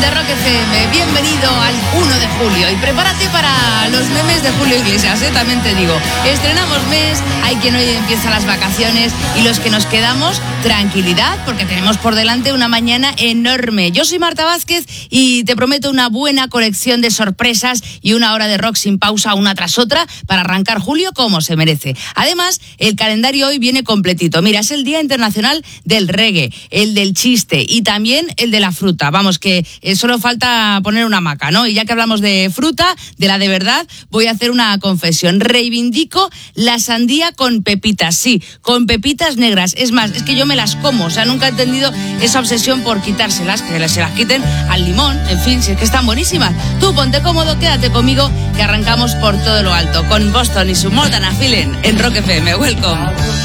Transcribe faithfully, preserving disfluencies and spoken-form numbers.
de Rock F M. Bienvenido al uno de julio y prepárate para los memes de Julio Iglesias, ¿eh? También te digo, estrenamos mes, hay quien hoy empieza las vacaciones y los que nos quedamos, tranquilidad, porque tenemos por delante una mañana enorme. Yo soy Marta Vázquez y te prometo una buena colección de sorpresas y una hora de rock sin pausa una tras otra para arrancar julio como se merece. Además, el calendario hoy viene completito. Mira, es el Día Internacional del Reggae, el del chiste y también el de la fruta. Vamos, que eh, solo falta poner una hamaca, ¿no? Y ya que hablamos de fruta, de la de verdad, voy a hacer una confesión. Reivindico la sandía con pepitas, sí, con pepitas negras. Es más, es que yo me las como, o sea, nunca he entendido esa obsesión por quitárselas, que se las quiten al limón, en fin, si es que están buenísimas. Tú ponte cómodo, quédate conmigo, que arrancamos por todo lo alto, con Boston y su More Than a Feeling en Rock F M. Welcome.